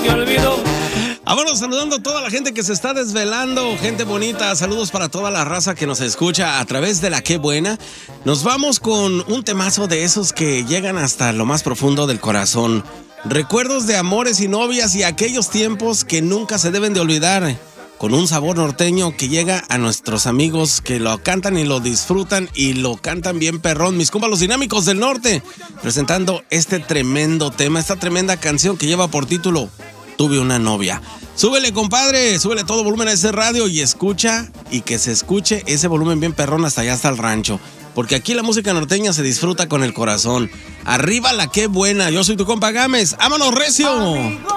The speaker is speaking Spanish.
te olvidó. Vámonos saludando a toda la gente que se está desvelando, gente bonita. Saludos para toda la raza que nos escucha a través de la Qué Buena. Nos vamos con un temazo de esos que llegan hasta lo más profundo del corazón. Recuerdos de amores y novias y aquellos tiempos que nunca se deben de olvidar. Con un sabor norteño que llega a nuestros amigos que lo cantan y lo disfrutan y lo cantan bien perrón. Mis compas los Dinámicos del Norte, presentando este tremendo tema, esta tremenda canción que lleva por título Tuve una novia. Súbele, compadre, súbele todo volumen a ese radio y escucha, y que se escuche ese volumen bien perrón hasta allá, hasta el rancho. Porque aquí la música norteña se disfruta con el corazón. Arriba la Qué Buena, yo soy tu compa Gámez. ¡Vámonos, recio!